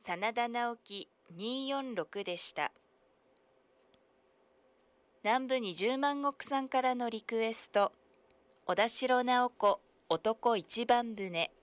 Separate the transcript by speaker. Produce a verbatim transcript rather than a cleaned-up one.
Speaker 1: 真田直樹にひゃくよんじゅうろくでした。南部にじゅうまん石さんからのリクエスト、小田代直子男一番船。